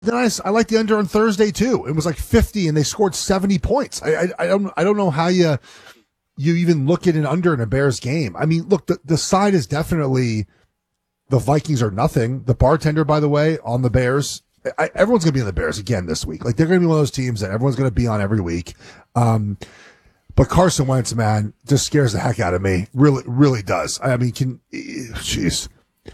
Then I like the under on Thursday too. It was like 50 and they scored 70 points. I don't know how you even look at an under in a Bears game. I mean, look, the side is definitely the Vikings are nothing. The bartender, by the way, on the Bears, everyone's going to be on the Bears again this week. Like they're going to be one of those teams that everyone's going to be on every week. But Carson Wentz, man, just scares the heck out of me. Really, really does. I mean, jeez.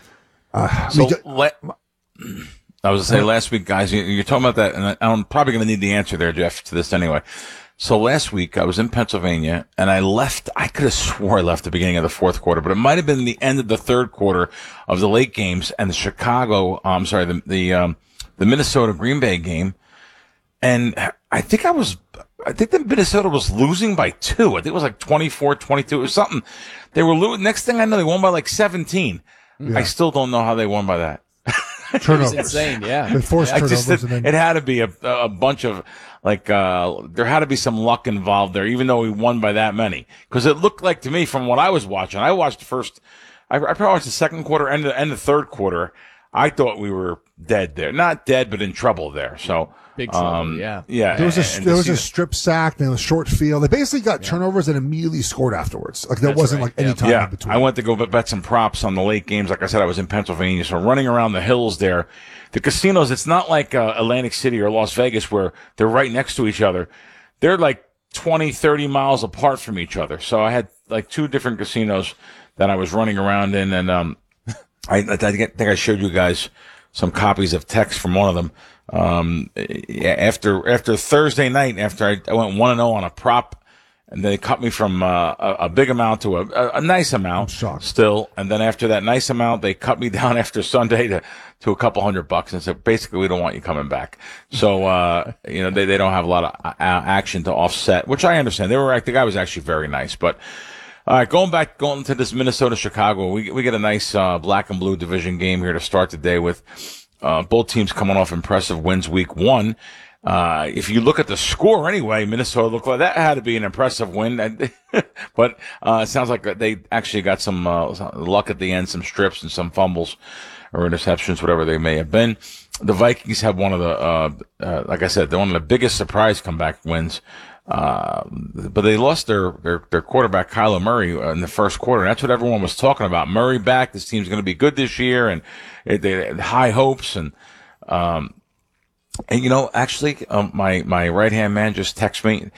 I was going to say last week, guys, you're talking about that, and I'm probably going to need the answer there, Jeff, to this anyway. So last week I was in Pennsylvania and I could have swore I left the beginning of the fourth quarter, but it might have been the end of the third quarter of the late games and the Minnesota Green Bay game. And I think the Minnesota was losing by 2. I think it was like 24-22 or something. They were losing. Next thing I know, they won by like 17. Yeah. I still don't know how they won by that. Turnovers. It was insane, yeah. They forced turnovers. It had to be a bunch of, there had to be some luck involved there, even though we won by that many. Because it looked like to me, from what I was watching, I watched I probably watched the second quarter and the third quarter. I thought we were dead there. Not dead, but in trouble there. So, big trouble, yeah. Yeah. There was a strip sack and a short field. They basically got turnovers and immediately scored afterwards. Like there wasn't like any time in between. I went to go bet some props on the late games. Like I said, I was in Pennsylvania, so running around the hills there. The casinos, it's not like Atlantic City or Las Vegas where they're right next to each other. They're like 20, 30 miles apart from each other. So I had like 2 different casinos that I was running around in, and I think I showed you guys some copies of text from one of them. After Thursday night, after I went 1-0 on a prop, and they cut me from a big amount to a nice amount. I'm shocked. Still. And then after that nice amount, they cut me down after Sunday to a couple $100 and said, basically, we don't want you coming back. So, they don't have a lot of action to offset, which I understand. The guy was actually very nice, but. All right, going to this Minnesota-Chicago, we get a nice black and blue division game here to start the day with both teams coming off impressive wins week 1. If you look at the score anyway, Minnesota looked like that had to be an impressive win. But it sounds like they actually got some luck at the end, some strips and some fumbles or interceptions, whatever they may have been. The Vikings have one of the, like I said, they're one of the biggest surprise comeback wins. But they lost their quarterback, Kyler Murray, in the first quarter. And that's what everyone was talking about. Murray back. This team's going to be good this year. And they had high hopes. And actually, my right-hand man just texted me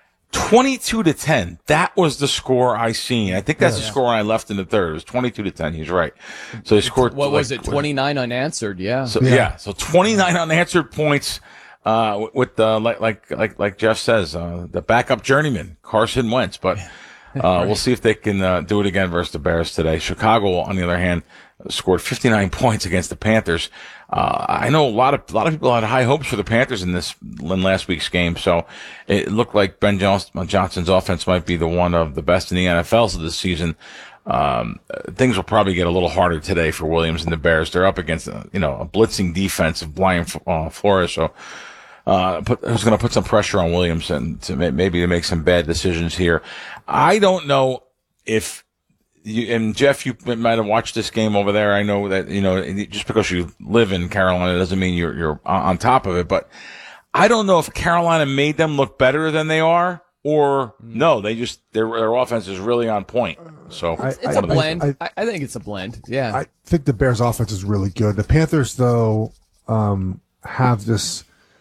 22-10. That was the score I seen. I think that's the score I left in the third. It was 22-10. He's right. So they scored. What was it? 29 unanswered. Yeah. So 29 unanswered points. With like Jeff says, the backup journeyman Carson Wentz, but we'll see if they can do it again versus the Bears today. Chicago, on the other hand, scored 59 points against the Panthers. I know a lot of people had high hopes for the Panthers in last week's game, so it looked like Ben Johnson's offense might be the one of the best in the NFL this season. Things will probably get a little harder today for Williams and the Bears. They're up against a blitzing defense of Brian Flores, so. Who's going to put some pressure on Williams and maybe to make some bad decisions here. I don't know if and Jeff, you might have watched this game over there. I know that, just because you live in Carolina doesn't mean you're on top of it, but I don't know if Carolina made them look better than they are or no, their offense is really on point. So it's a blend. I think it's a blend. Yeah. I think the Bears offense is really good. The Panthers though, have this,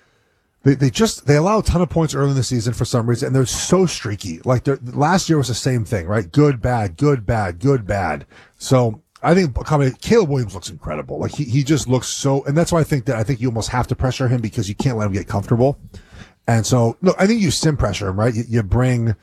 They allow a ton of points early in the season for some reason, and they're so streaky. Like last year was the same thing, right? Good, bad, good, bad, good, bad. So I think Caleb Williams looks incredible. Like he just looks so, and that's why I think you almost have to pressure him because you can't let him get comfortable. And so, look, I think you sim pressure him, right? You bring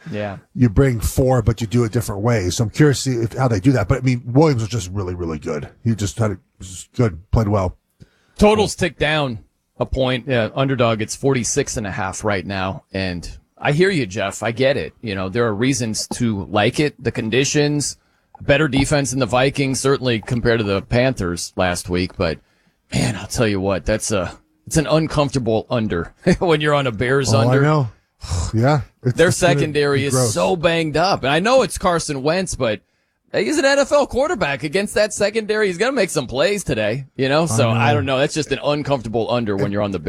4, but you do it different ways. So I'm curious to see how they do that. But I mean, Williams was just really, really good. He just was good, played well. Totals tick down a point. Underdog, it's 46.5 right now. And I hear you, Jeff. I get it. There are reasons to like it. The conditions, better defense than the Vikings, certainly compared to the Panthers last week. But man, I'll tell you what, it's an uncomfortable under when you're on a Bears under. I know. Yeah. Their secondary is so banged up. And I know it's Carson Wentz, but He's an NFL quarterback against that secondary. He's going to make some plays today, So I don't know. That's just an uncomfortable under when you're on the